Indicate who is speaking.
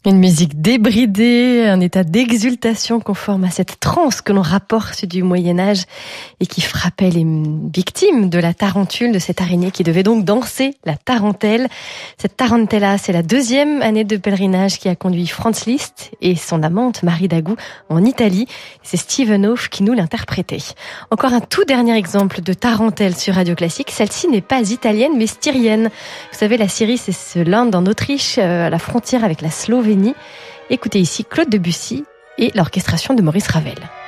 Speaker 1: Une musique débridée, un état d'exultation conforme à cette transe que l'on rapporte du Moyen-Âge et qui frappait les victimes de la tarentule, de cette araignée qui devait donc danser la tarentelle. Cette tarentella, c'est la 2e année de pèlerinage qui a conduit Franz Liszt et son amante Marie Dagout en Italie. C'est Stephen Hoff qui nous l'interprétait. Encore un tout dernier exemple de tarentelle sur Radio Classique. Celle-ci n'est pas italienne mais styrienne. Vous savez, la Styrie, c'est ce land en Autriche, à la frontière avec la Slovénie. Écoutez ici Claude Debussy et l'orchestration de Maurice Ravel.